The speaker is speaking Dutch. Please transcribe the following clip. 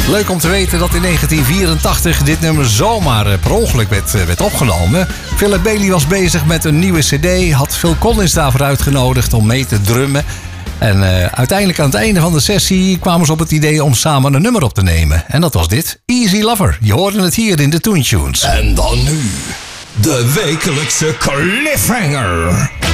Leuk om te weten dat in 1984 dit nummer zomaar per ongeluk werd opgenomen. Philip Bailey was bezig met een nieuwe cd, had Phil Collins daarvoor uitgenodigd om mee te drummen. En uiteindelijk aan het einde van de sessie kwamen ze op het idee om samen een nummer op te nemen. En dat was dit, Easy Lover. Je hoorde het hier in de Toon Tunes. En dan nu, de wekelijkse cliffhanger.